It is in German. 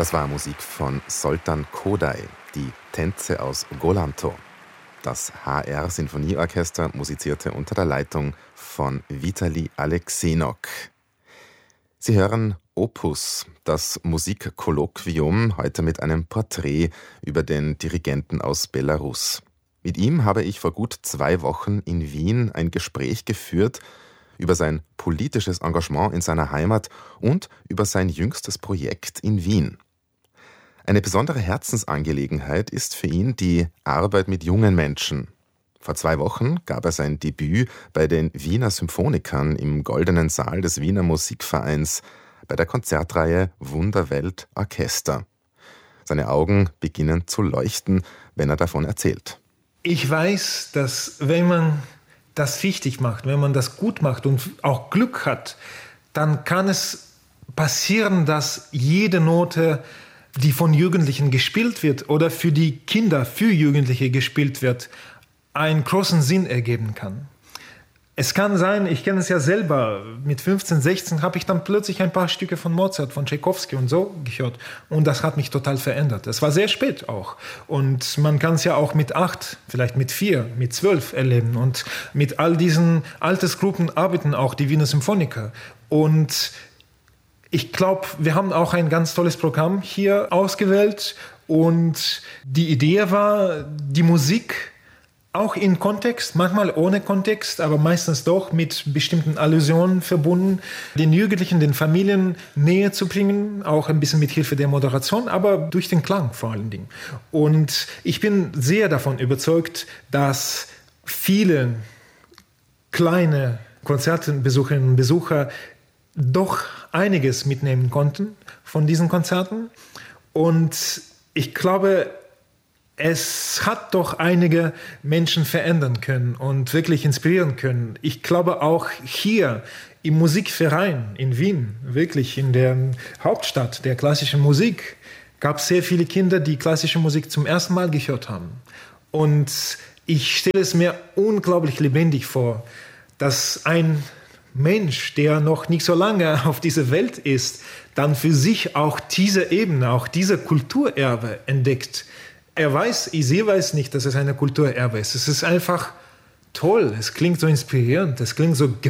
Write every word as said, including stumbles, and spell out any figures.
Das war Musik von Zoltán Kodály, die Tänze aus Golanto. Das H R-Sinfonieorchester musizierte unter der Leitung von Vitali Alexenok. Sie hören Opus, das Musikkolloquium, heute mit einem Porträt über den Dirigenten aus Belarus. Mit ihm habe ich vor gut zwei Wochen in Wien ein Gespräch geführt über sein politisches Engagement in seiner Heimat und über sein jüngstes Projekt in Wien. Eine besondere Herzensangelegenheit ist für ihn die Arbeit mit jungen Menschen. Vor zwei Wochen gab er sein Debüt bei den Wiener Symphonikern im Goldenen Saal des Wiener Musikvereins bei der Konzertreihe Wunderwelt Orchester. Seine Augen beginnen zu leuchten, wenn er davon erzählt. Ich weiß, dass wenn man das richtig macht, wenn man das gut macht und auch Glück hat, dann kann es passieren, dass jede Note, die von Jugendlichen gespielt wird oder für die Kinder, für Jugendliche gespielt wird, einen großen Sinn ergeben kann. Es kann sein, ich kenne es ja selber, mit fünfzehn, sechzehn habe ich dann plötzlich ein paar Stücke von Mozart, von Tschaikowski und so gehört. Und das hat mich total verändert. Es war sehr spät auch. Und man kann es ja auch mit acht, vielleicht mit vier, mit zwölf erleben. Und mit all diesen Altersgruppen arbeiten auch die Wiener Symphoniker. Und ich glaube, wir haben auch ein ganz tolles Programm hier ausgewählt. Und die Idee war, die Musik auch in Kontext, manchmal ohne Kontext, aber meistens doch mit bestimmten Allusionen verbunden, den Jugendlichen, den Familien näher zu bringen, auch ein bisschen mit Hilfe der Moderation, aber durch den Klang vor allen Dingen. Und ich bin sehr davon überzeugt, dass viele kleine Konzertbesucherinnen und Besucher doch einiges mitnehmen konnten von diesen Konzerten. Und ich glaube, es hat doch einige Menschen verändern können und wirklich inspirieren können. Ich glaube auch hier im Musikverein in Wien, wirklich in der Hauptstadt der klassischen Musik, gab es sehr viele Kinder, die klassische Musik zum ersten Mal gehört haben. Und ich stelle es mir unglaublich lebendig vor, dass ein Mensch, der noch nicht so lange auf dieser Welt ist, dann für sich auch diese Ebene, auch diese Kulturerbe entdeckt. Er weiß, ich weiß nicht, dass es eine Kulturerbe ist. Es ist einfach toll. Es klingt so inspirierend. Es klingt so